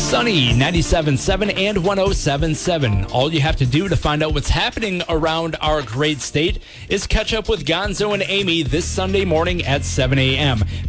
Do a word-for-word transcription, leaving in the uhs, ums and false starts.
Sunny ninety-seven point seven and one oh seven point seven. All you have to do to find out what's happening around our great state is catch up with Gonzo and Amy this Sunday morning at seven a.m.